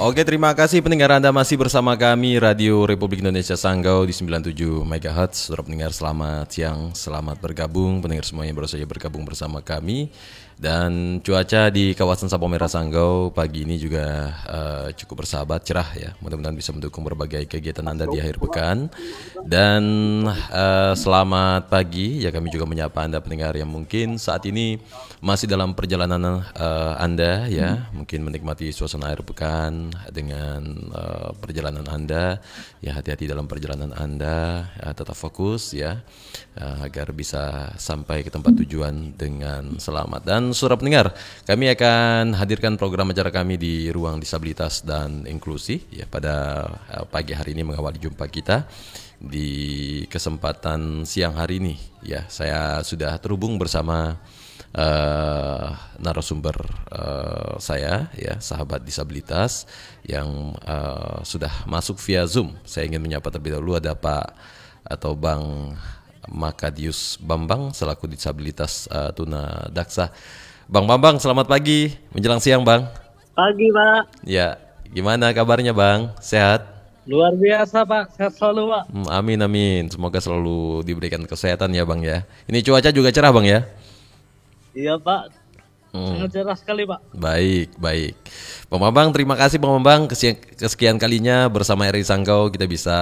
Oke, terima kasih pendengar Anda masih bersama kami Radio Republik Indonesia Sanggau di 97 MHz. Saudara pendengar, selamat siang, selamat bergabung pendengar semua yang baru saja bergabung bersama kami. Dan cuaca di kawasan Sabong Merah Sanggau pagi ini juga cukup bersahabat, cerah ya. Mudah-mudahan bisa mendukung berbagai kegiatan Anda di akhir pekan. Dan selamat pagi ya, kami juga menyapa Anda pendengar yang mungkin saat ini masih dalam perjalanan Anda ya, mungkin menikmati suasana akhir pekan dengan perjalanan Anda. Ya, hati-hati dalam perjalanan Anda, tetap fokus ya, agar bisa sampai ke tempat tujuan dengan selamat. Dan saudara pendengar, kami akan hadirkan program acara kami di Ruang Disabilitas dan Inklusi ya pada pagi hari ini mengawali jumpa kita di kesempatan siang hari ini ya. Saya sudah terhubung bersama narasumber saya ya, sahabat disabilitas yang sudah masuk via Zoom. Saya ingin menyapa terlebih dahulu, ada Pak atau Bang Makadius Bambang selaku disabilitas tuna daksa. Bang Bambang, selamat pagi menjelang siang Bang. Pagi Pak. Ya, gimana kabarnya Bang? Sehat? Luar biasa Pak, sehat selalu Pak. Amin amin, semoga selalu diberikan kesehatan ya Bang ya. Ini cuaca juga cerah Bang ya? Iya Pak, sangat cerah sekali Pak. Baik, baik. Bang Bambang, terima kasih Bang Bambang, kesekian kalinya bersama RI Sanggau kita bisa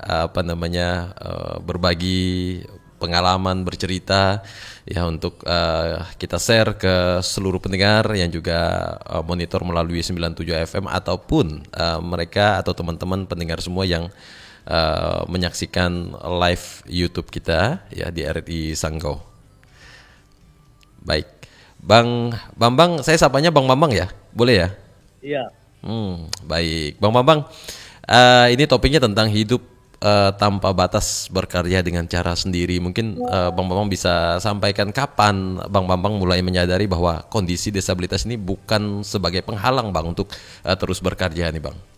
berbagi pengalaman, bercerita ya, untuk kita share ke seluruh pendengar yang juga monitor melalui 97 FM ataupun mereka atau teman-teman pendengar semua yang menyaksikan live YouTube kita ya di RI Sanggau. Baik, Bang Bambang, saya sapanya Bang Bambang ya, boleh ya? Iya. Baik, Bang Bambang, ini topiknya tentang hidup tanpa batas, berkarya dengan cara sendiri. Mungkin Bang Bambang bisa sampaikan kapan Bang Bambang mulai menyadari bahwa kondisi disabilitas ini bukan sebagai penghalang Bang untuk terus berkarya nih Bang.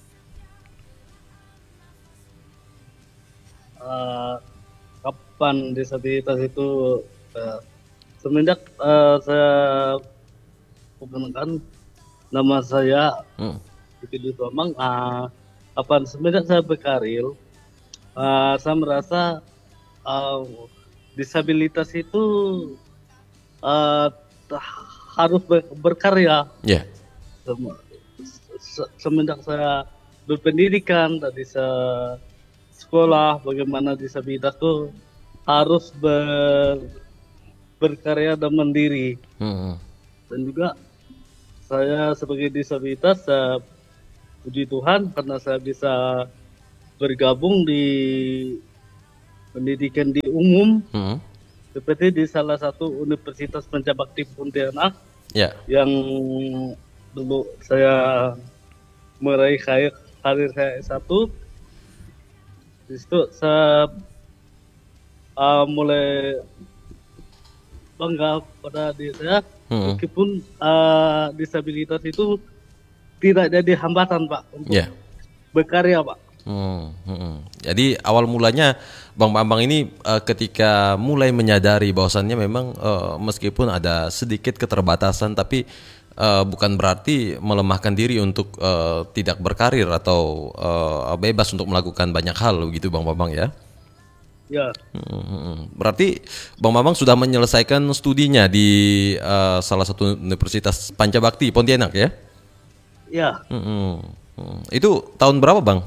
Kapan disabilitas itu semenjak saya perkenalkan nama saya Makadius Bambang. Kapan semenjak saya berkarir, saya merasa disabilitas itu uh, harus berkarya. Ya. Semenjak saya berpendidikan dari sekolah, bagaimana disabilitas itu harus berkarya dan mandiri. Dan juga saya sebagai disabilitas, puji Tuhan karena saya bisa bergabung di pendidikan di umum, seperti di salah satu Universitas Pancabakti Pontianak yang dulu saya meraih karir saya S1. Di situ saya mulai bangga pada diri saya, meskipun disabilitas itu tidak jadi hambatan Pak untuk berkarya Pak. Jadi awal mulanya Bang Bambang ini ketika mulai menyadari bahwasannya memang meskipun ada sedikit keterbatasan, tapi bukan berarti melemahkan diri untuk tidak berkarir atau bebas untuk melakukan banyak hal gitu Bang Bambang ya. Ya. Berarti Bang Bambang sudah menyelesaikan studinya di salah satu Universitas Pancabakti Pontianak ya? Ya. Itu tahun berapa Bang?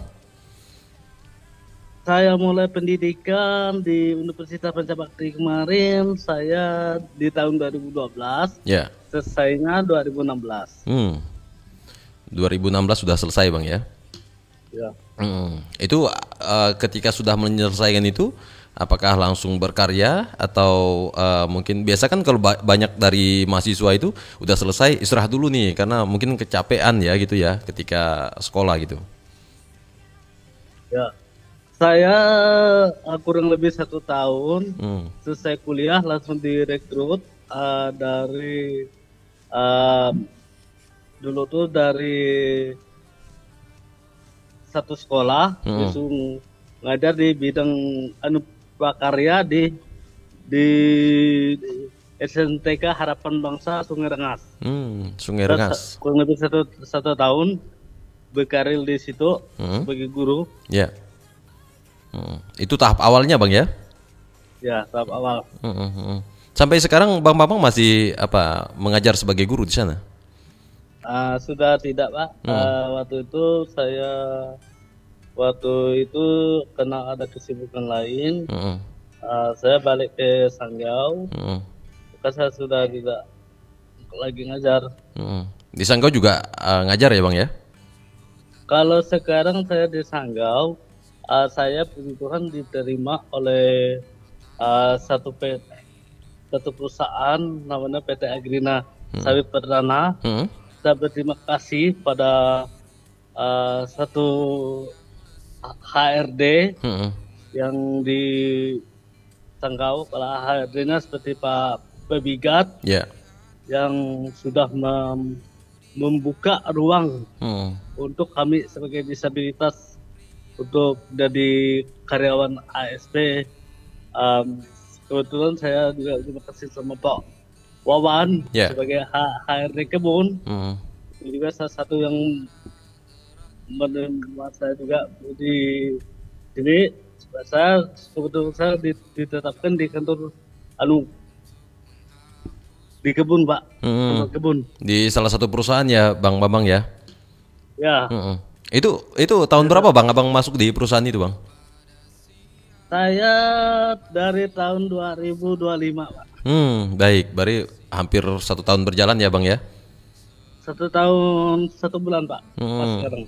Saya mulai pendidikan di Universitas Pancabakti kemarin, saya di tahun 2012. Ya. Selesainya 2016. 2016 sudah selesai Bang ya? Ya. Itu ketika sudah menyelesaikan itu, apakah langsung berkarya atau mungkin biasa kan kalau banyak dari mahasiswa itu udah selesai istirahat dulu nih karena mungkin kecapean ya gitu ya ketika sekolah gitu. Ya, saya kurang lebih 1 tahun selesai kuliah langsung direkrut dari dulu tuh dari satu sekolah, langsung ngajar di bidang prakarya di SNTK Harapan Bangsa Sungai Rengas. Sungai Rengas. Kurang lebih satu tahun berkarir di situ sebagai guru. Ya. Itu tahap awalnya Bang ya? Ya, tahap awal. Sampai sekarang Bang Bambang masih mengajar sebagai guru di sana? Sudah tidak, Pak. Waktu itu karena ada kesibukan lain, saya balik ke Sanggau. Maka saya sudah tidak lagi ngajar. Di Sanggau juga ngajar ya Bang ya? Kalau sekarang saya di Sanggau, saya puji Tuhan diterima oleh satu perusahaan namanya PT Agrina Sawit Perdana. Saya berterima kasih pada satu HRD yang di Sanggau. Kalau HRD-nya seperti Pak Bebigat, yang sudah membuka ruang untuk kami sebagai disabilitas untuk jadi karyawan ASP. Kebetulan saya juga terima kasih sama Pak Wawan sebagai HRD Kebun. Ini juga salah satu yang menerima saya juga di sini. Kebetulan saya ditetapkan di kantor di kebun, Pak. Kantor kebun. Di salah satu perusahaan ya Bang Bambang ya? Ya. Itu tahun berapa Bang Abang masuk di perusahaan itu Bang? Saya dari tahun 2025, Pak. Baik, berarti hampir 1 tahun berjalan ya Bang ya? 1 tahun 1 bulan, Pak. Pas sekarang.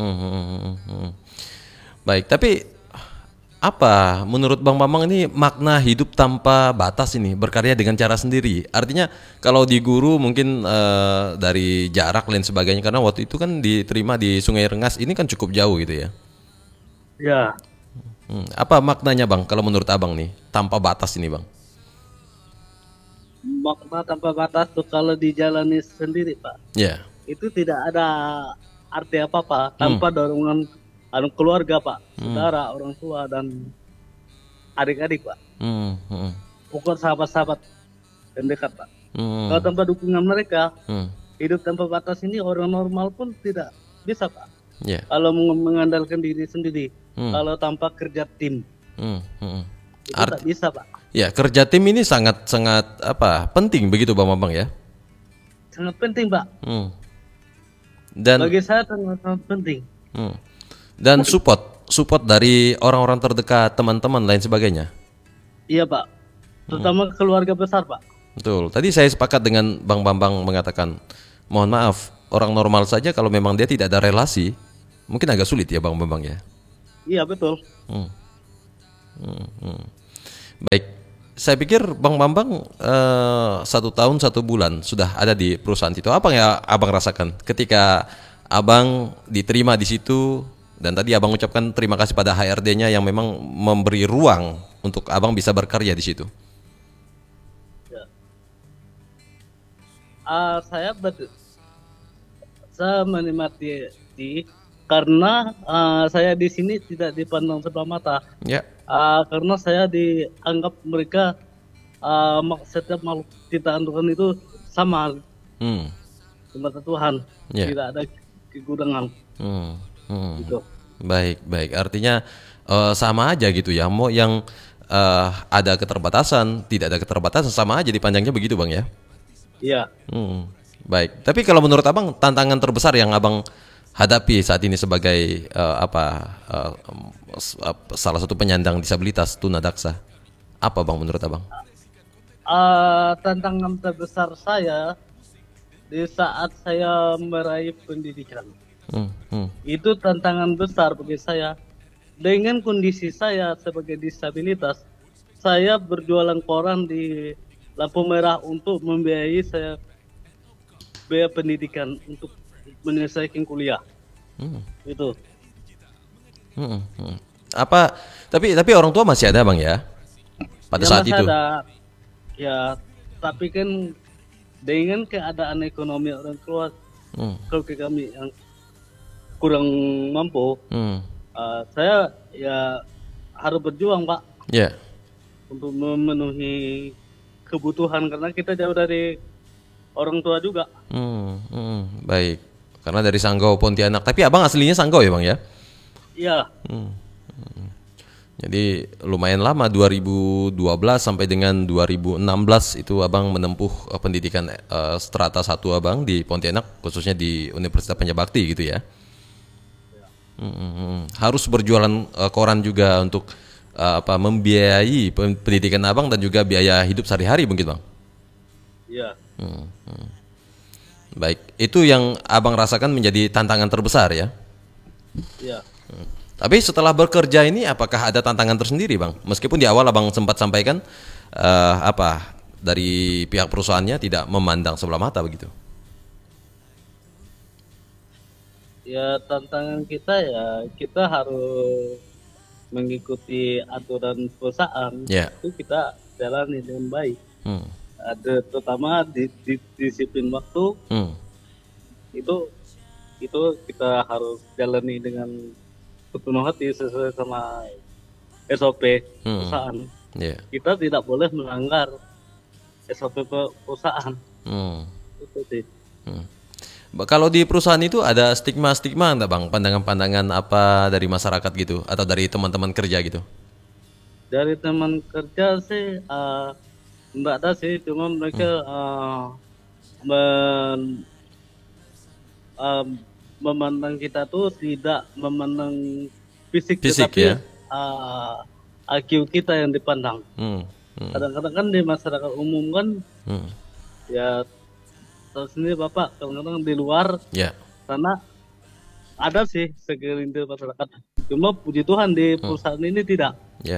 Baik, tapi apa menurut Bang Bambang ini makna hidup tanpa batas ini, berkarya dengan cara sendiri? Artinya kalau di guru mungkin dari jarak lain sebagainya, karena waktu itu kan diterima di Sungai Rengas, ini kan cukup jauh gitu ya? Ya. Apa maknanya Bang kalau menurut Abang nih, tanpa batas ini Bang? Makna tanpa batas tuh kalau dijalani sendiri, Pak. Ya. Itu tidak ada arti apa-apa tanpa dorongan keluarga, Pak, saudara, orang tua dan adik-adik, Pak. Pokok sahabat-sahabat dan dekat, Pak. Kalau tanpa dukungan mereka, hidup tanpa batas ini orang normal pun tidak bisa, Pak. Kalau mengandalkan diri sendiri, kalau tanpa kerja tim, itu tak bisa, Pak. Ya, kerja tim ini sangat penting begitu Bang Bambang ya? Sangat penting, Pak. Dan bagi saya sangat penting. Dan support dari orang-orang terdekat, teman-teman lain sebagainya. Iya, Pak. Terutama keluarga besar, Pak. Betul. Tadi saya sepakat dengan Bang Bambang mengatakan, mohon maaf, orang normal saja kalau memang dia tidak ada relasi, mungkin agak sulit ya Bang Bambang ya. Iya, betul. Baik, saya pikir Bang Bambang 1 tahun 1 bulan sudah ada di perusahaan itu. Apa yang Abang rasakan ketika Abang diterima di situ? Dan tadi Abang ucapkan terima kasih pada HRD-nya yang memang memberi ruang untuk Abang bisa berkarya di situ. Ya. Saya menikmati karena saya di sini tidak dipandang sebelah mata. Ya. Karena saya dianggap mereka setiap makhluk ciptaan Tuhan itu sama. Semata Tuhan, tidak ada kekurangan. Gitu. Baik. Artinya sama aja gitu ya. Mau yang ada keterbatasan, tidak ada keterbatasan, sama aja dipandangnya begitu Bang ya? Iya. Baik. Tapi kalau menurut Abang tantangan terbesar yang Abang hadapi saat ini sebagai salah satu penyandang disabilitas tunadaksa, apa Bang menurut Abang? Tantangan terbesar saya di saat saya meraih pendidikan. Itu tantangan besar bagi saya. Dengan kondisi saya sebagai disabilitas, saya berjualan koran di lampu merah untuk membiayai saya biaya pendidikan untuk menyelesaikan kuliah. Itu. Apa? Tapi orang tua masih ada Bang ya? Pada saat itu. Ada. Ya, tapi kan dengan keadaan ekonomi orang tua, keluarga kami yang kurang mampu, saya ya harus berjuang Pak, untuk memenuhi kebutuhan karena kita jauh dari orang tua juga. Baik. Karena dari Sanggau Pontianak. Tapi abang aslinya Sanggau ya bang ya? Iya. Jadi lumayan lama 2012 sampai dengan 2016 itu abang menempuh pendidikan strata 1 abang di Pontianak, khususnya di Universitas Panjabakti gitu ya. Harus berjualan koran juga untuk membiayai pendidikan abang dan juga biaya hidup sehari-hari mungkin bang. Iya. Baik, itu yang abang rasakan menjadi tantangan terbesar ya. Iya. Tapi setelah bekerja ini apakah ada tantangan tersendiri bang? Meskipun di awal abang sempat sampaikan dari pihak perusahaannya tidak memandang sebelah mata begitu. Ya tantangan kita ya kita harus mengikuti aturan perusahaan. Itu kita jalani dengan baik. Ada terutama di disiplin waktu. Itu kita harus jalani dengan sepenuh hati sesuai sama SOP perusahaan. Kita tidak boleh melanggar SOP perusahaan. Itu sih. Kalau di perusahaan itu ada stigma-stigma enggak bang? Pandangan-pandangan apa dari masyarakat gitu? Atau dari teman-teman kerja gitu? Dari teman kerja sih enggak ada sih. Cuma mereka memandang kita tuh tidak memandang fisik tetapi ya? IQ kita yang dipandang. Kadang-kadang kan di masyarakat umum kan ya tahu sendiri Bapak, kadang-kadang di luar sana ada sih segelintir masyarakat. Cuma puji Tuhan di perusahaan ini tidak.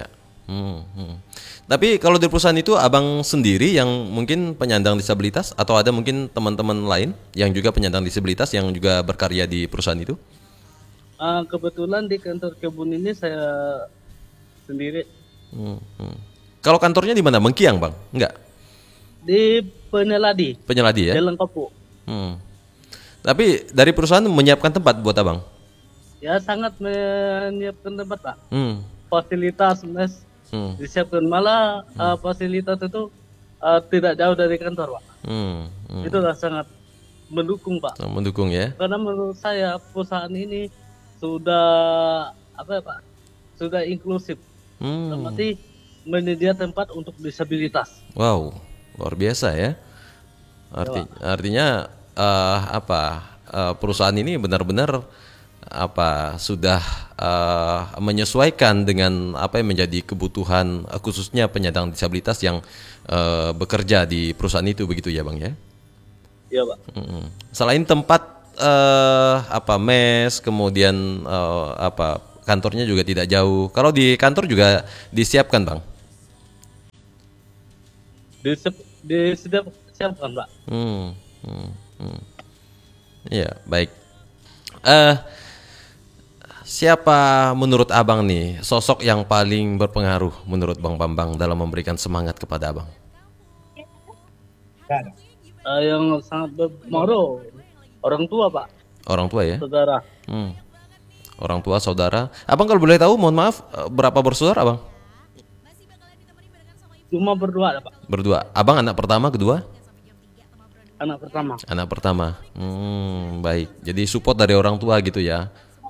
Tapi kalau di perusahaan itu abang sendiri yang mungkin penyandang disabilitas atau ada mungkin teman-teman lain yang juga penyandang disabilitas yang juga berkarya di perusahaan itu? Kebetulan di kantor kebun ini saya sendiri. Kalau kantornya di mana? Mengkiang bang? Enggak? Di Penyeladi. Penyeladi ya? Jalan Kapu. Tapi dari perusahaan menyiapkan tempat buat abang? Ya sangat menyiapkan tempat pak. Fasilitas mes disiapkan, malah fasilitas itu tidak jauh dari kantor pak. Itulah sangat mendukung pak. Mendukung ya? Karena menurut saya perusahaan ini sudah sudah inklusif. Berarti menyediakan tempat untuk disabilitas. Wow, luar biasa ya. Artinya perusahaan ini benar-benar sudah menyesuaikan dengan apa yang menjadi kebutuhan khususnya penyandang disabilitas yang bekerja di perusahaan itu begitu ya bang ya? Iya pak. Selain tempat mes, kemudian kantornya juga tidak jauh. Kalau di kantor juga disiapkan bang? Disiapkan pak. Iya baik. Siapa menurut abang nih sosok yang paling berpengaruh menurut Bang Bambang dalam memberikan semangat kepada abang? Yang sangat berpengaruh orang tua pak. Orang tua ya? Saudara. Orang tua, saudara. Abang kalau boleh tahu, mohon maaf, berapa bersaudara abang? Cuma berdua pak. Berdua. Abang anak pertama, kedua? Anak pertama. Anak pertama. Baik. Jadi support dari orang tua gitu ya.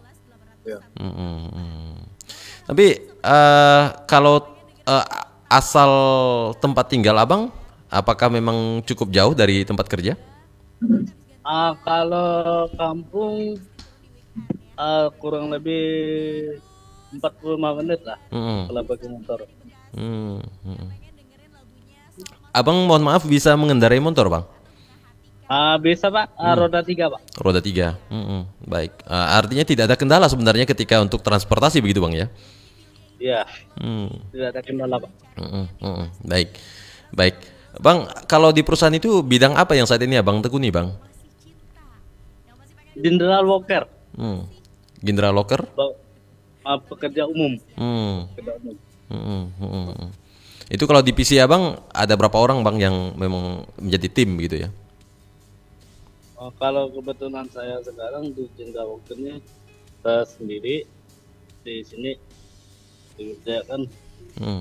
Tapi kalau asal tempat tinggal abang, apakah memang cukup jauh dari tempat kerja? Kalau kampung kurang lebih 45 menit lah kalau pakai motor. Abang mohon maaf bisa mengendarai motor bang? Bisa pak, roda 3 pak. Roda 3, baik. Artinya tidak ada kendala sebenarnya ketika untuk transportasi begitu bang ya? Iya, tidak ada kendala pak. Baik, baik. Bang, kalau di perusahaan itu bidang apa yang saat ini abang tekuni bang? General Worker. General Worker? Pekerja umum. Itu kalau di PC abang ada berapa orang bang yang memang menjadi tim gitu ya? Kalau kebetulan saya sekarang di General Worker ini saya sendiri di sini dikerjakan.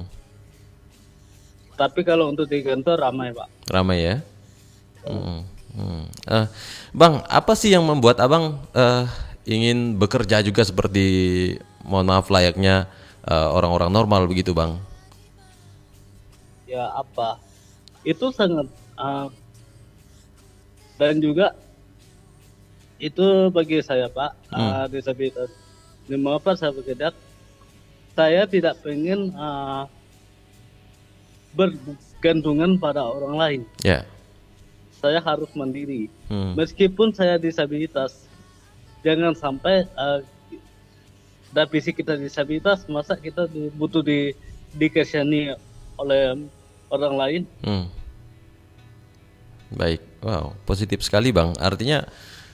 Tapi kalau untuk di kantor ramai pak. Ramai ya? Bang, apa sih yang membuat abang ingin bekerja juga seperti, mohon maaf, layaknya orang-orang normal begitu, bang? Ya apa? Itu sangat dan juga itu bagi saya Pak, disabilitas. Mengapa saya bekerja? Saya tidak pengen bergantungan pada orang lain. Ya. Saya harus mandiri. Meskipun saya disabilitas, jangan sampai dari fisik kita disabilitas, masa kita butuh dikasihani oleh orang lain. Baik, wow, positif sekali bang. Artinya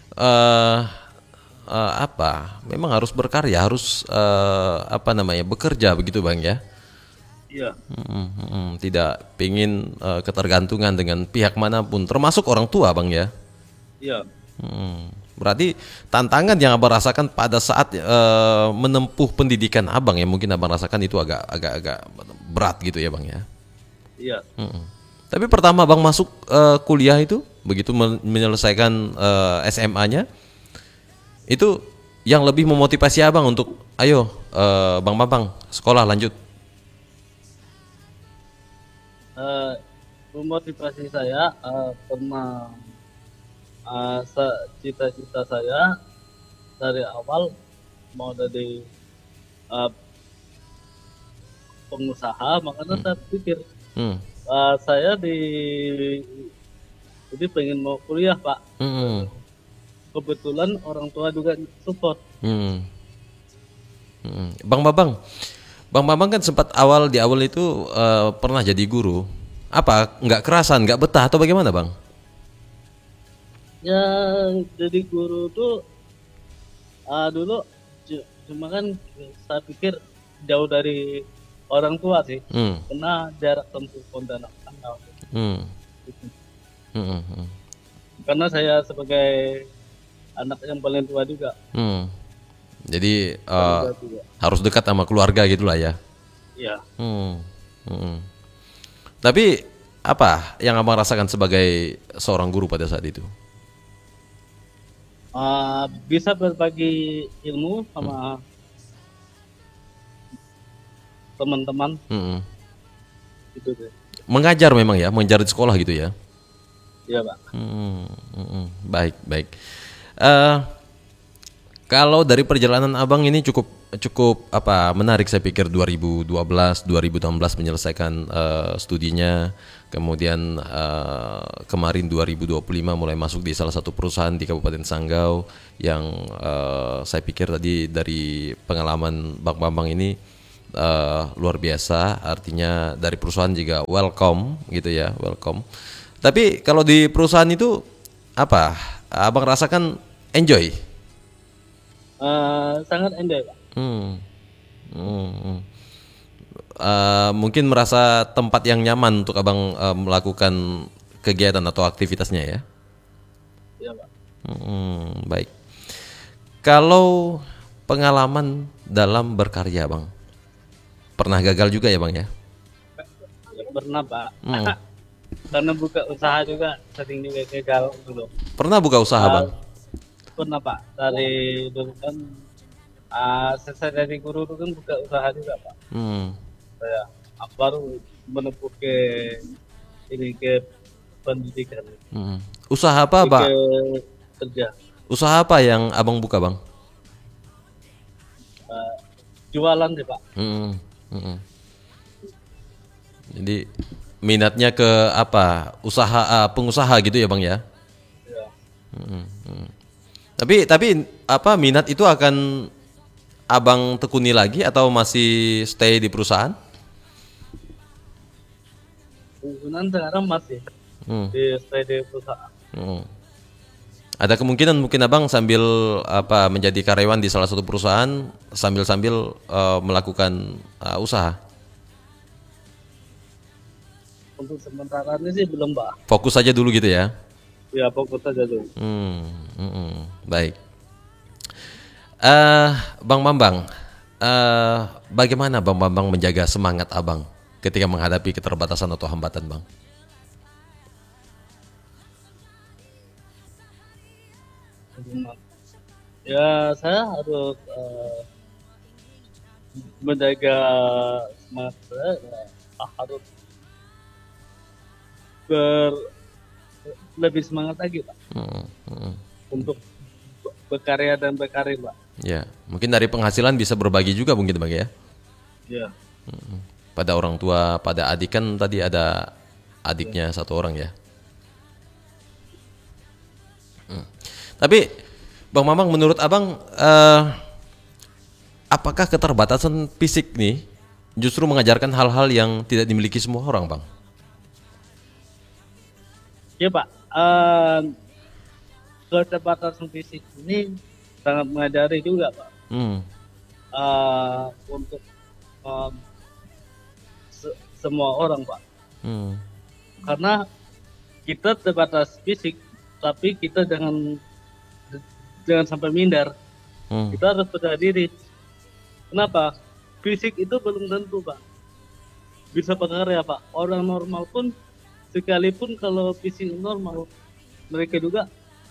apa? Memang harus berkarya, harus bekerja begitu bang ya? Iya. Tidak pingin ketergantungan dengan pihak manapun, termasuk orang tua bang ya? Iya. Berarti tantangan yang abang rasakan pada saat menempuh pendidikan abang ya, mungkin abang rasakan itu agak berat gitu ya bang ya? Iya. Tapi pertama bang masuk kuliah itu, begitu menyelesaikan SMA-nya, itu yang lebih memotivasi abang untuk ayo bang Bambang sekolah lanjut. Memotivasi saya karena cita-cita saya dari awal mau jadi pengusaha, makanya saya pikir saya jadi pengen mau kuliah Pak. Kebetulan orang tua juga support. Bang Bambang kan sempat di awal itu pernah jadi guru. Apa nggak kerasan, nggak betah atau bagaimana bang? Ya jadi guru tuh dulu cuma kan saya pikir jauh dari orang tua sih, karena jarak tempuh Pontianak Sanggau. Karena saya sebagai anak yang paling tua juga. Jadi harus dekat sama keluarga gitulah ya. Iya. Tapi apa yang abang rasakan sebagai seorang guru pada saat itu? Bisa berbagi ilmu sama teman-teman. Gitu deh. Mengajar memang ya, mengajar di sekolah gitu ya. Iya Pak. Baik. Kalau dari perjalanan abang ini cukup menarik, saya pikir 2012, 2016 menyelesaikan studinya, kemudian kemarin 2025 mulai masuk di salah satu perusahaan di Kabupaten Sanggau yang saya pikir tadi dari pengalaman Bang Bambang ini luar biasa, artinya dari perusahaan juga welcome gitu ya, welcome. Tapi kalau di perusahaan itu apa abang rasakan enjoy? Sangat enjoy Pak. Mungkin merasa tempat yang nyaman untuk abang melakukan kegiatan atau aktivitasnya ya? Iya Pak. Baik. Kalau pengalaman dalam berkarya bang, pernah gagal juga ya bang ya? Pernah Pak. Karena buka usaha juga sering juga gagal dulu. Pernah buka usaha bang? Pernah Pak. Dari dulu kan selesai dari guru itu kan buka usaha juga Pak. Saya baru menempuh ke pendidikan. Usaha apa Pak? Kerja. Usaha apa yang abang buka bang? Jualan sih Pak. Jadi minatnya ke apa? Pengusaha gitu ya bang ya? Ya. Tapi apa minat itu akan abang tekuni lagi atau masih stay di perusahaan? Kebetulan sekarang masih stay di perusahaan. Ada kemungkinan mungkin abang sambil menjadi karyawan di salah satu perusahaan sambil melakukan usaha. Untuk sementara ini sih belum Pak. Fokus saja dulu gitu ya? Ya fokus saja dulu. Baik. Bang Bambang, bagaimana Bang Bambang menjaga semangat abang ketika menghadapi keterbatasan atau hambatan bang? Ya saya harus menjaga semangat saya, ya, harus ber lebih semangat lagi Pak untuk berkarya dan berkarir Pak. Ya, mungkin dari penghasilan bisa berbagi juga mungkin Bang ya. Ya. Pada orang tua, pada adik, kan tadi ada adiknya satu orang ya. Tapi Bang Mamang, menurut Abang apakah keterbatasan fisik nih justru mengajarkan hal-hal yang tidak dimiliki semua orang, Bang? Ya Pak, keterbatasan fisik ini sangat mengajari juga Pak. Untuk semua orang Pak. Karena kita terbatas fisik, tapi kita jangan sampai minder. Kita harus percaya diri. Kenapa? Fisik itu belum tentu Pak bisa berkarya Pak. Orang normal pun, sekalipun kalau fisik normal, mereka juga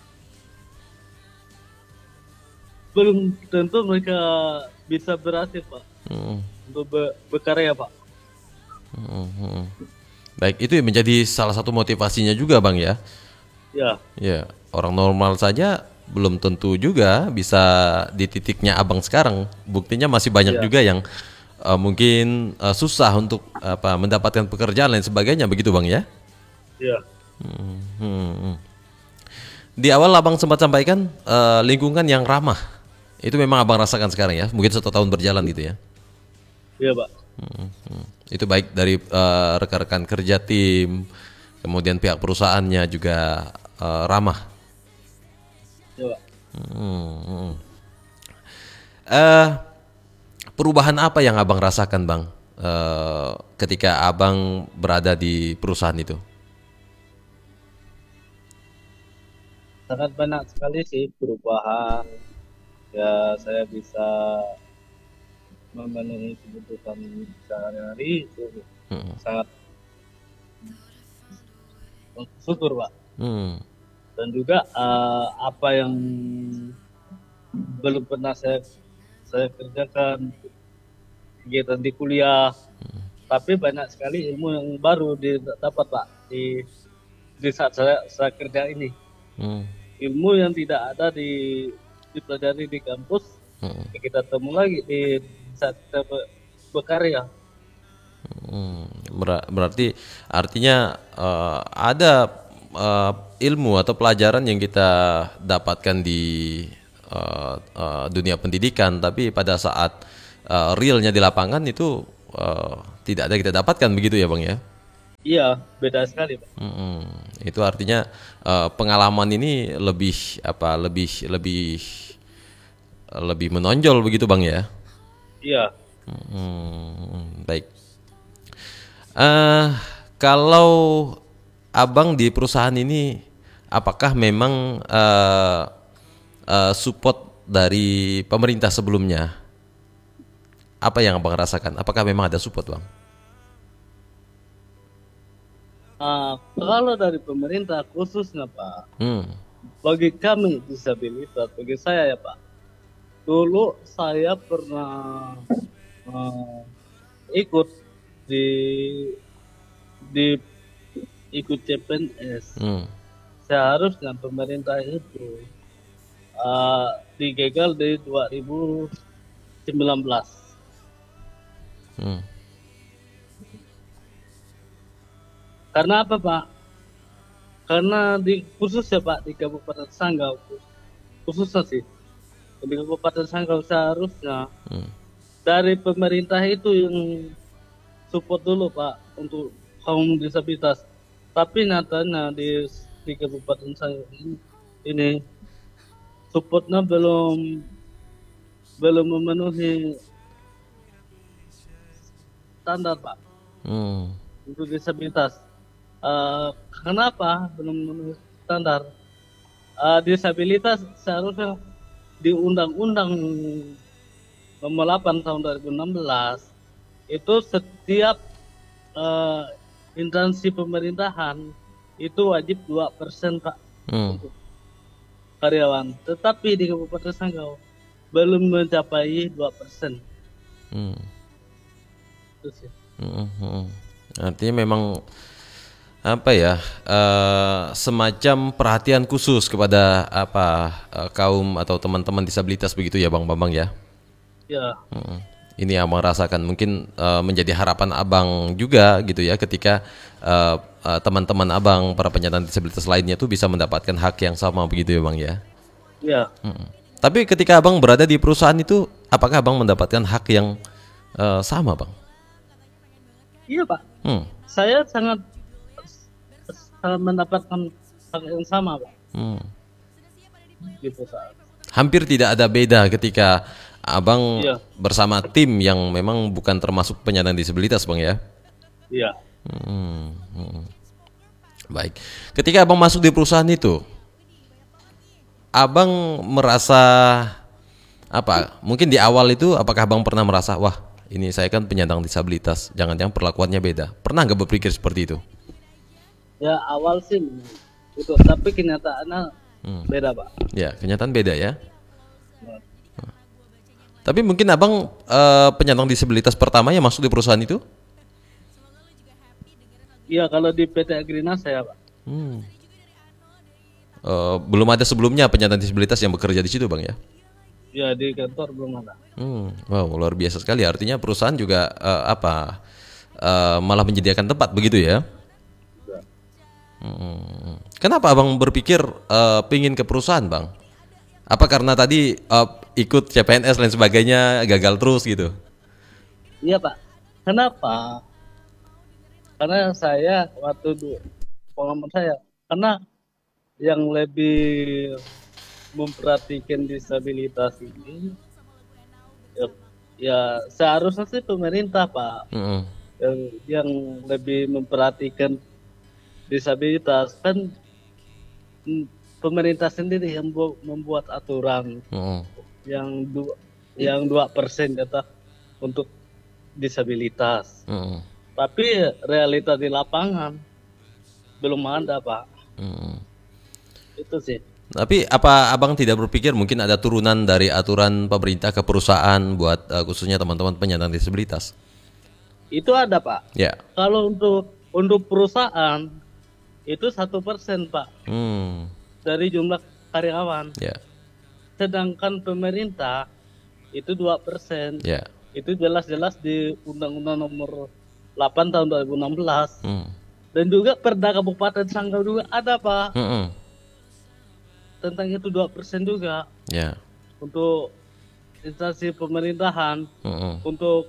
belum tentu mereka bisa berhasil Pak untuk berkarya Pak. Baik, itu yang menjadi salah satu motivasinya juga Bang ya. Ya. Ya, orang normal saja belum tentu juga bisa di titiknya Abang sekarang. Buktinya masih banyak juga yang mungkin susah untuk mendapatkan pekerjaan dan sebagainya, begitu Bang ya. Iya. Di awal Abang sempat sampaikan lingkungan yang ramah. Itu memang Abang rasakan sekarang ya, mungkin 1 tahun berjalan gitu ya. Iya Pak. Itu baik dari rekan-rekan kerja tim, kemudian pihak perusahaannya juga ramah. Iya Pak. Perubahan apa yang Abang rasakan Bang ketika Abang berada di perusahaan itu? Sangat banyak sekali sih perubahan. Ya saya bisa memenuhi kebutuhan sehari-hari itu sangat syukur Pak. Dan juga apa yang belum pernah saya kerjakan, kegiatan di kuliah, tapi banyak sekali ilmu yang baru didapat Pak di saat saya kerja ini. Ilmu yang tidak ada dipelajari di kampus, kita temu lagi di saat kita berkarya. Berarti artinya ada ilmu atau pelajaran yang kita dapatkan di dunia pendidikan, tapi pada saat realnya di lapangan itu tidak ada kita dapatkan, begitu ya Bang ya? Iya, beda sekali Pak. Itu artinya pengalaman ini lebih lebih menonjol begitu Bang ya? Iya. Baik. Kalau Abang di perusahaan ini, apakah memang support dari pemerintah sebelumnya? Apa yang Abang rasakan? Apakah memang ada support Bang? Kalau dari pemerintah khususnya Pak, bagi kami disabilitas, bagi saya ya Pak, dulu saya pernah ikut ikut CPNS. Seharusnya pemerintah itu digagal di 2019. Karena apa Pak? Karena khususnya Pak di Kabupaten Sanggau, khususnya sih di Kabupaten Sanggau seharusnya dari pemerintah itu yang support dulu Pak untuk kaum disabilitas. Tapi nyatanya di Kabupaten Sanggau ini supportnya belum memenuhi standar Pak untuk disabilitas. Kenapa belum memenuhi standar? Disabilitas seharusnya di Undang-Undang Nomor 8 tahun 2016 itu setiap instansi pemerintahan itu wajib 2% Pak karyawan. Tetapi di Kabupaten Sanggau belum mencapai 2%. Itu sih. Artinya memang apa ya, semacam perhatian khusus kepada kaum atau teman-teman disabilitas begitu ya Bang Bambang ya. Ya. Ini yang merasakan mungkin menjadi harapan Abang juga gitu ya, ketika teman-teman Abang para penyandang disabilitas lainnya tuh bisa mendapatkan hak yang sama begitu ya Bang ya. Ya. Tapi ketika Abang berada di perusahaan itu, apakah Abang mendapatkan hak yang sama Bang? Iya Pak. Saya sangat mendapatkan hak yang sama Pak. Gitu saat. Hampir tidak ada beda ketika Abang bersama tim yang memang bukan termasuk penyandang disabilitas Bang ya? Iya. Baik. Ketika Abang masuk di perusahaan itu, Abang merasa apa? Mungkin di awal itu apakah Abang pernah merasa, wah ini saya kan penyandang disabilitas, jangan-jangan perlakuannya beda. Pernah nggak berpikir seperti itu? Ya awal sih itu, tapi kenyataannya beda Pak. Ya, kenyataan beda ya. Tapi mungkin Abang penyandang disabilitas pertama yang masuk di perusahaan itu? Iya, kalau di PT Agrina saya Pak. Belum ada sebelumnya penyandang disabilitas yang bekerja di situ Bang ya? Ya, di kantor belum ada. Wow, luar biasa sekali. Artinya perusahaan juga malah menyediakan tempat begitu ya? Kenapa Abang berpikir pingin ke perusahaan Bang? Apa karena tadi ikut CPNS lain sebagainya gagal terus gitu? Iya Pak. Kenapa? Karena saya waktu pengalaman saya, karena yang lebih memperhatikan disabilitas ini ya seharusnya sih pemerintah Pak. Yang lebih memperhatikan disabilitas kan pemerintah sendiri yang membuat aturan yang 2% kata untuk disabilitas. Tapi realita di lapangan belum ada Pak. Itu sih. Tapi apa Abang tidak berpikir mungkin ada turunan dari aturan pemerintah ke perusahaan buat khususnya teman-teman penyandang disabilitas? Itu ada Pak. Ya. Kalau untuk perusahaan itu 1% Pak. Dari jumlah karyawan. Ya. Sedangkan pemerintah itu 2%. Ya. Itu jelas-jelas di Undang-Undang Nomor 8 tahun 2016. Dan juga Perda Kabupaten Sanggau juga ada Pak. Tentang itu 2% juga. Ya. Untuk instansi pemerintahan, untuk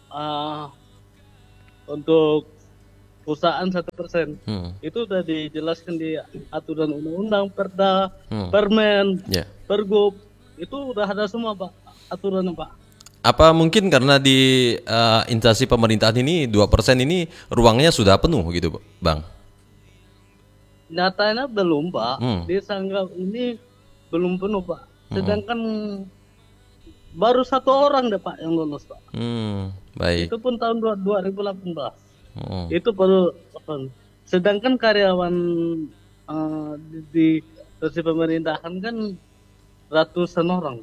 perusahaan 1%. Itu sudah dijelaskan di aturan undang-undang, perda, permen, pergub. Itu udah ada semua Pak aturannya Pak. Apa mungkin karena di instansi pemerintahan ini 2% ini ruangnya sudah penuh gitu Bang? Nyatanya belum Pak. Di Sanggau ini belum penuh Pak. Sedangkan baru 1 orang deh Pak yang lulus Pak. Baik. Itu pun tahun 2018. Itu baru. Sedangkan karyawan di pemerintahan kan ratusan orang.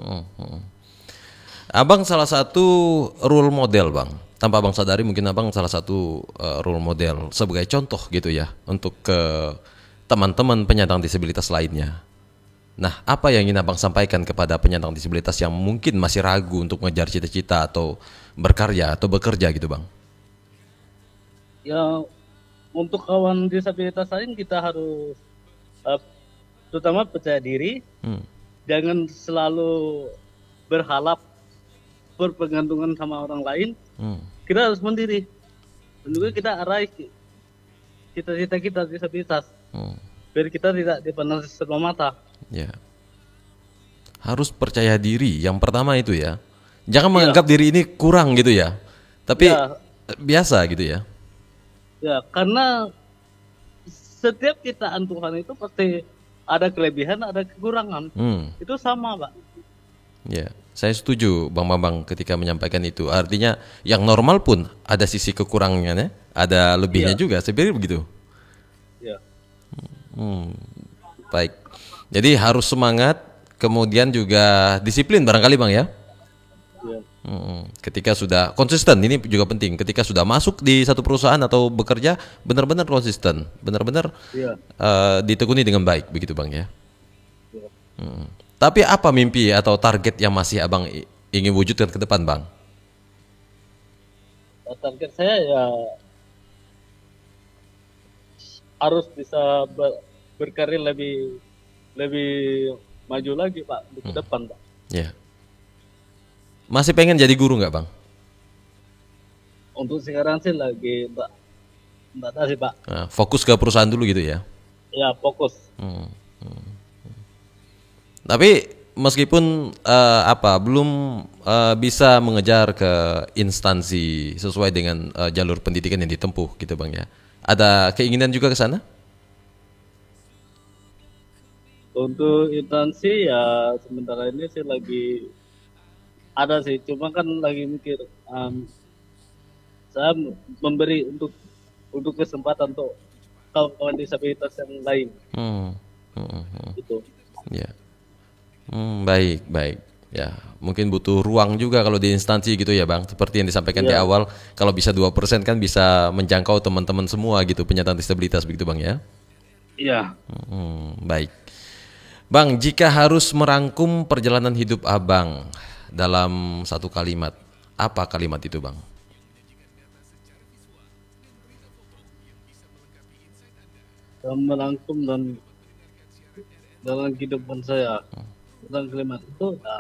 Abang salah satu role model Bang. Tanpa Abang sadari mungkin Abang salah satu role model sebagai contoh gitu ya untuk ke teman-teman penyandang disabilitas lainnya. Nah, apa yang ingin Abang sampaikan kepada penyandang disabilitas yang mungkin masih ragu untuk mengejar cita-cita atau berkarya atau bekerja gitu Bang? Ya, untuk kawan disabilitas lain kita harus terutama percaya diri. Jangan selalu berharap berpegantungan sama orang lain. Kita harus mandiri. Dan juga kita raih cita-cita kita disabilitas. Biar kita tidak dipandang sebelah mata. Ya. Harus percaya diri. Yang pertama itu ya. Jangan menganggap diri ini kurang gitu ya. Tapi biasa gitu ya. Ya, karena setiap ciptaan Tuhan itu pasti ada kelebihan, ada kekurangan. Itu sama Pak. Ya, saya setuju Bang Bambang ketika menyampaikan itu. Artinya yang normal pun ada sisi kekurangannya, ada lebihnya juga. Saya pikir begitu. Ya. baik. Jadi harus semangat, kemudian juga disiplin barangkali Bang ya. Ya. Ketika sudah konsisten, ini juga penting. Ketika sudah masuk di satu perusahaan atau bekerja, benar-benar konsisten, benar-benar Ya. ditekuni dengan baik, begitu Bang ya. Ya. Tapi apa mimpi atau target yang masih Abang ingin wujudkan ke depan Bang? Target saya ya harus bisa berkarir lebih maju lagi Pak di depan Pak. Ya. Masih pengen jadi guru nggak Bang? Untuk sekarang sih lagi Mbak Tasi Pak. Nah, fokus ke perusahaan dulu gitu ya. Ya fokus. Tapi meskipun belum bisa mengejar ke instansi sesuai dengan jalur pendidikan yang ditempuh gitu Bang ya. Ada keinginan juga ke sana? Untuk instansi ya sementara ini sih lagi ada sih, cuma kan lagi mikir saya memberi untuk kesempatan untuk kawan-kawan disabilitas yang lain. Gitu. Ya. Baik, baik. Ya, mungkin butuh ruang juga kalau di instansi gitu ya Bang. Seperti yang disampaikan di awal, kalau bisa 2% kan bisa menjangkau teman-teman semua gitu penyandang disabilitas begitu Bang ya. Iya. Baik. Bang, jika harus merangkum perjalanan hidup Abang dalam satu kalimat, apa kalimat itu Bang? Merangkum dan dalam kehidupan saya tentang kalimat itu ya,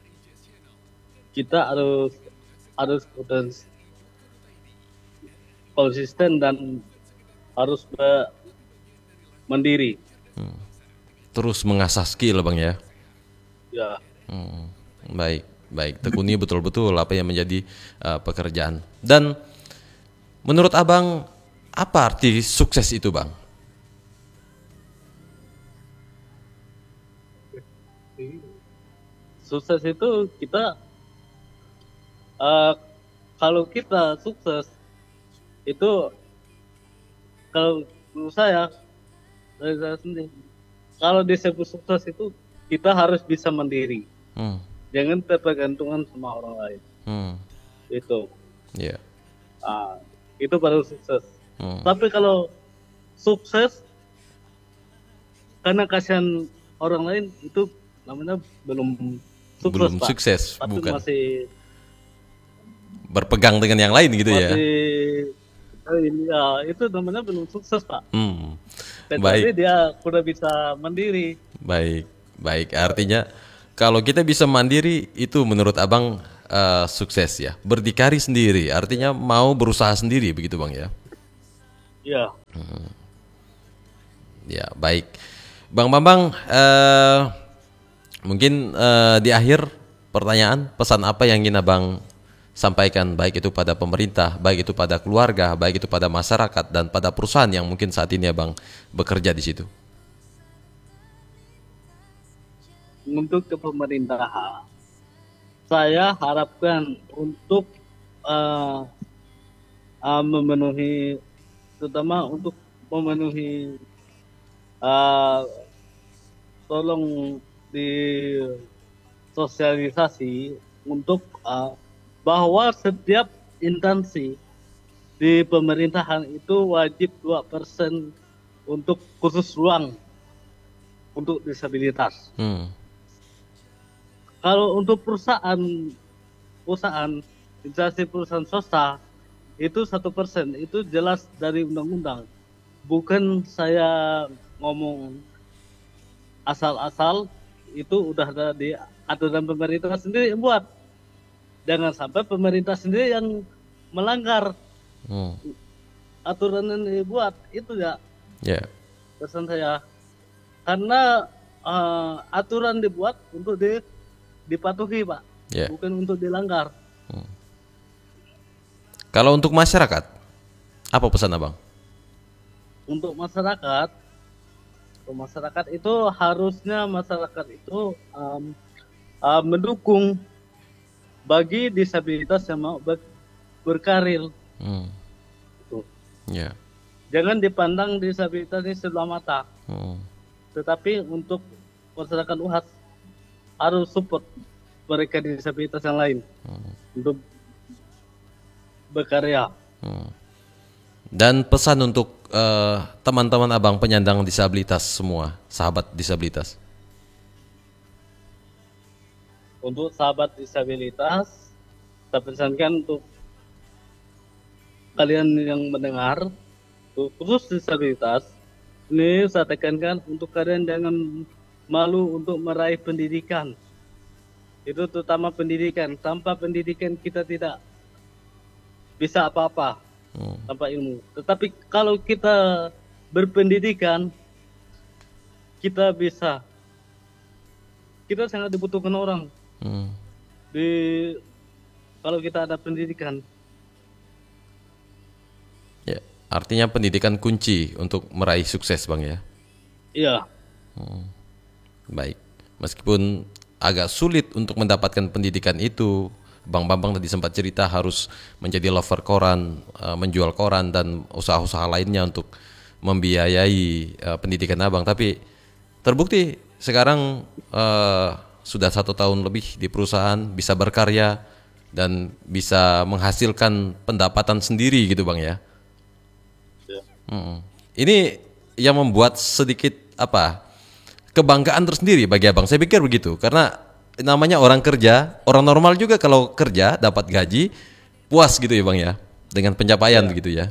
kita harus konsisten dan harus mandiri. Terus mengasah skill Bang ya. Ya. Baik, baik. Tekuni betul-betul apa yang menjadi pekerjaan. Dan menurut Abang, apa arti sukses itu Bang? Sukses itu kita kalau kita sukses itu, kalau menurut saya dari saya sendiri, kalau disebut sukses itu kita harus bisa mandiri, jangan tergantungan sama orang lain. Itu Yeah. itu baru sukses. Tapi kalau sukses karena kasihan orang lain, itu namanya belum sukses, belum Pak. Sukses, tapi bukan masih berpegang dengan yang lain gitu ya. Ya, itu namanya belum sukses Pak. Baik. Dia sudah bisa mandiri. Baik, baik. Artinya kalau kita bisa mandiri itu menurut Abang sukses ya. Berdikari sendiri, artinya mau berusaha sendiri begitu Bang ya. Iya. Ya, baik. Bang Bambang, mungkin di akhir pertanyaan, pesan apa yang ingin Abang sampaikan, baik itu pada pemerintah, baik itu pada keluarga, baik itu pada masyarakat dan pada perusahaan yang mungkin saat ini Abang bekerja di situ. Untuk ke pemerintah, saya harapkan untuk memenuhi, terutama untuk memenuhi tolong di sosialisasi untuk bahwa setiap instansi di pemerintahan itu wajib 2% untuk khusus ruang untuk disabilitas. Kalau untuk perusahaan instansi perusahaan swasta itu 1%, itu jelas dari undang-undang. Bukan saya ngomong asal-asal, itu udah ada di aturan pemerintah sendiri yang buat. Jangan sampai pemerintah sendiri yang melanggar aturan yang dibuat, itu ya. Pesan saya, karena aturan dibuat untuk dipatuhi Pak, bukan untuk dilanggar. Kalau untuk masyarakat, apa pesan Abang? Untuk masyarakat itu harusnya masyarakat itu mendukung bagi disabilitas yang mau berkarir. Jangan dipandang disabilitas ini sebelah mata. Tetapi untuk masyarakat UHAS harus support mereka disabilitas yang lain untuk berkarya. Dan pesan untuk teman-teman abang penyandang disabilitas semua, sahabat disabilitas. Untuk sahabat disabilitas, saya pesankan untuk kalian yang mendengar, khusus disabilitas, ini saya tekankan untuk kalian jangan malu untuk meraih pendidikan. Itu terutama pendidikan. Tanpa pendidikan kita tidak bisa apa-apa, tanpa ilmu. Tetapi kalau kita berpendidikan, kita bisa. Kita sangat dibutuhkan orang. Kalau kita ada pendidikan. Ya, artinya pendidikan kunci untuk meraih sukses, Bang ya. Iya. Baik. Meskipun agak sulit untuk mendapatkan pendidikan itu, Bang Bambang tadi sempat cerita harus menjadi lover koran, menjual koran dan usaha-usaha lainnya untuk membiayai pendidikan abang. Tapi terbukti sekarang sudah 1 tahun lebih di perusahaan, bisa berkarya dan bisa menghasilkan pendapatan sendiri gitu Bang ya. Ini yang membuat sedikit kebanggaan tersendiri bagi abang. Saya pikir begitu, karena namanya orang kerja, orang normal juga kalau kerja dapat gaji puas gitu ya Bang ya, dengan pencapaian gitu ya.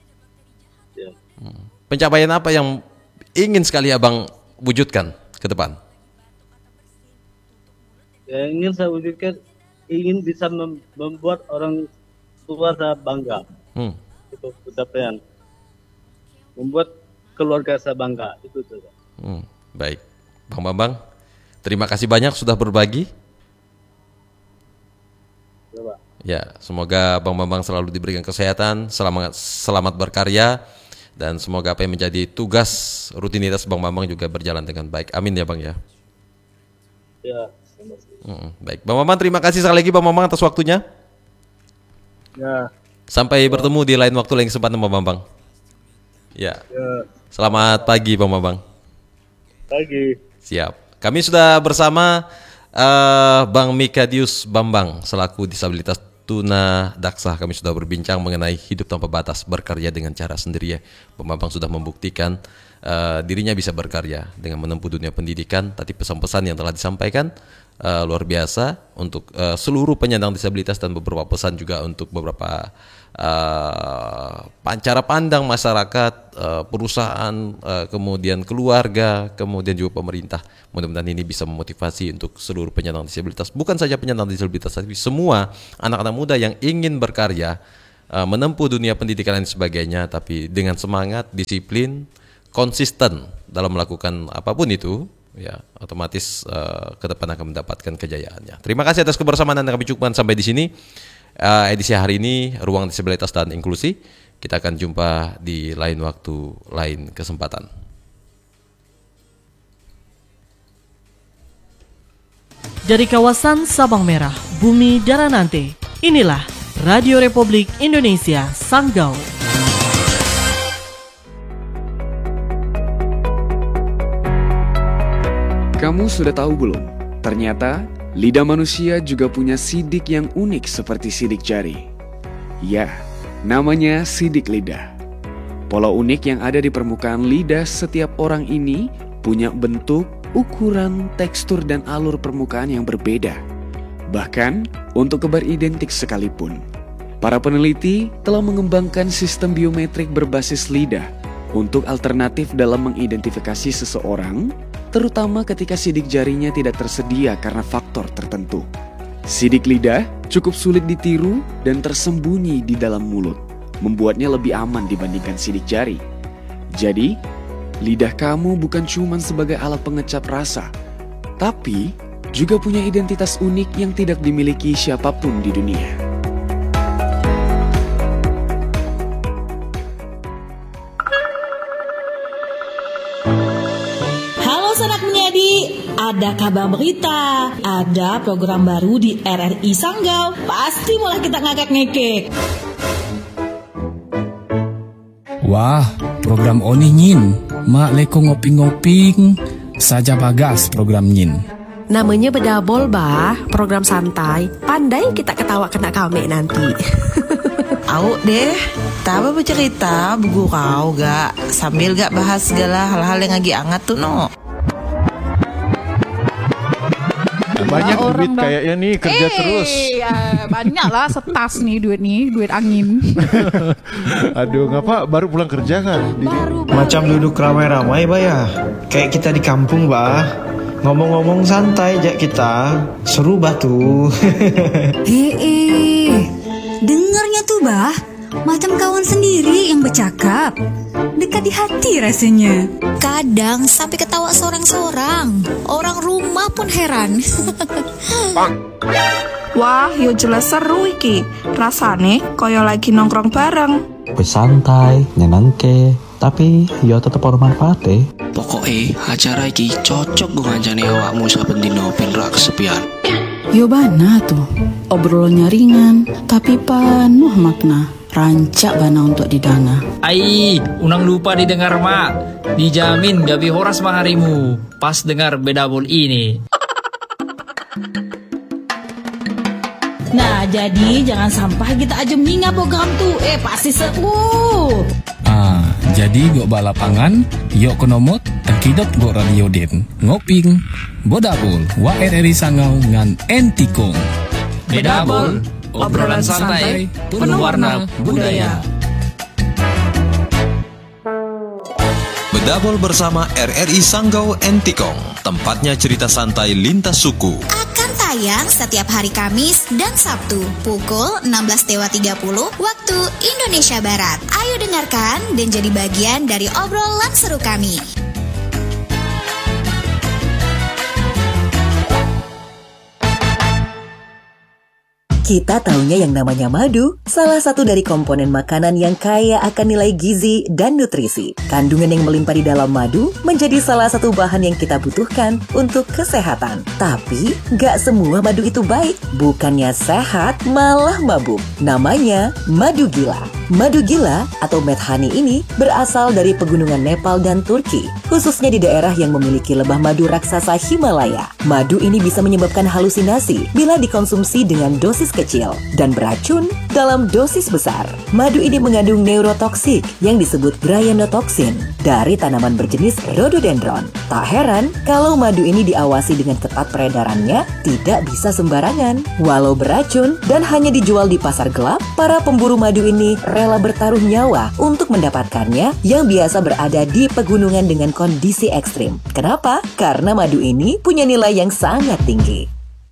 Pencapaian apa yang ingin sekali abang wujudkan ke depan? Yang ingin saya wujudkan, ingin bisa membuat orang tua saya bangga. Itu pencapaian. Membuat keluarga saya bangga, itu saja. Baik, Bang Bambang, terima kasih banyak sudah berbagi. Ya, semoga Bang Bambang selalu diberikan kesehatan, selamat berkarya, dan semoga apa yang menjadi tugas rutinitas Bang Bambang juga berjalan dengan baik. Amin ya Bang ya. Ya. Baik, Bang Bambang, terima kasih sekali lagi Bang Bambang atas waktunya. Ya. Sampai bertemu di lain waktu, lain kesempatan Bang Bambang. Ya. Selamat pagi Bang Bambang. Pagi. Siap. Kami sudah bersama Bang Mikadius Bambang selaku disabilitas tuna daksa. Kami sudah berbincang mengenai hidup tanpa batas, berkarya dengan cara sendiri ya. Bang Bambang sudah membuktikan dirinya bisa berkarya dengan menempuh dunia pendidikan. Tadi pesan-pesan yang telah disampaikan luar biasa untuk seluruh penyandang disabilitas, dan beberapa pesan juga untuk beberapa cara pandang masyarakat, perusahaan, kemudian keluarga, kemudian juga pemerintah. Mudah-mudahan ini bisa memotivasi untuk seluruh penyandang disabilitas, bukan saja penyandang disabilitas, tapi semua anak-anak muda yang ingin berkarya, menempuh dunia pendidikan dan sebagainya, tapi dengan semangat, disiplin, konsisten dalam melakukan apapun itu, ya otomatis ke depan akan mendapatkan kejayaannya. Terima kasih atas kebersamaan Anda. Kami cukupkan sampai di sini edisi hari ini Ruang Disabilitas dan Inklusi. Kita akan jumpa di lain waktu, lain kesempatan. Dari kawasan Sabang Merah, Bumi Daranante, inilah Radio Republik Indonesia Sanggau. Kamu sudah tahu belum? Ternyata lidah manusia juga punya sidik yang unik seperti sidik jari. Ya, namanya sidik lidah. Pola unik yang ada di permukaan lidah setiap orang ini punya bentuk, ukuran, tekstur, dan alur permukaan yang berbeda. Bahkan untuk kembar identik sekalipun. Para peneliti telah mengembangkan sistem biometrik berbasis lidah untuk alternatif dalam mengidentifikasi seseorang, terutama ketika sidik jarinya tidak tersedia karena faktor tertentu. Sidik lidah cukup sulit ditiru dan tersembunyi di dalam mulut, membuatnya lebih aman dibandingkan sidik jari. Jadi, lidah kamu bukan cuma sebagai alat pengecap rasa, tapi juga punya identitas unik yang tidak dimiliki siapapun di dunia. Sanak menyadi, ada kabar berita, ada program baru di RRI Sanggau, pasti mulai kita ngakak-ngekek. Wah, program Oni Nyin, mak leko ngoping-ngoping saja bagas program nyin. Namanya bedabol bah, program santai. Pandai kita ketawa kena kami nanti. Au deh, taba bercerita begurau gak sambil gak bahas segala hal-hal yang lagi hangat tuh no. Banyak duit kayaknya nih kerja terus. Ya, banyak lah setas nih, duit angin. Aduh, ngapa baru pulang kerja kan? Macam duduk ramai-ramai bah ya. Kayak kita di kampung bah. Ngomong-ngomong santai aja kita. Seru bah tuh. Dengarnya tuh bah, macam kawan sendiri yang bercakap. Dekat di hati rasanya. Kadang sampai ketawa sorang-sorang. Orang rumah pun heran. Wah, yo jelas seru iki. Rasane koyo lagi nongkrong bareng. Santai, nyenengke, tapi yo tetep bermanfaat deh. Pokoknya acara iki cocok gue ngancani awakmu saben dino ben ra kesepian. Yo bana tuh, obrolannya ringan tapi penuh makna. Rancak bana untuk didana. Ai, unang lupa didengar mak. Dijamin gak bihoras harimu pas dengar bedabol ini. Nah, jadi jangan sampai kita aja mengingat program tuh. Pasti seru. Jadi gok balapangan, yuk konomot, terkidot gok radio den. Ngoping, bodabol, wa RRI Sanggau ngan entikong. Bedabol, obrolan santai, penuh warna budaya. Bedabol bersama RRI Sanggau Entikong, tempatnya cerita santai lintas suku. Akan tayang setiap hari Kamis dan Sabtu pukul 16.30 waktu Indonesia Barat. Ayo dengarkan dan jadi bagian dari obrolan seru kami. Kita taunya yang namanya madu, salah satu dari komponen makanan yang kaya akan nilai gizi dan nutrisi. Kandungan yang melimpah di dalam madu menjadi salah satu bahan yang kita butuhkan untuk kesehatan. Tapi, gak semua madu itu baik. Bukannya sehat, malah mabuk. Namanya madu gila. Madu gila atau mad honey ini berasal dari pegunungan Nepal dan Turki, khususnya di daerah yang memiliki lebah madu raksasa Himalaya. Madu ini bisa menyebabkan halusinasi bila dikonsumsi dengan dosis kecil dan beracun dalam dosis besar. Madu ini mengandung neurotoksik yang disebut cyanotoksin dari tanaman berjenis rhododendron. Tak heran kalau madu ini diawasi dengan ketat peredarannya tidak bisa sembarangan. Walau beracun dan hanya dijual di pasar gelap, para pemburu madu ini rela bertaruh nyawa untuk mendapatkannya yang biasa berada di pegunungan dengan kondisi ekstrim. Kenapa? Karena madu ini punya nilai yang sangat tinggi.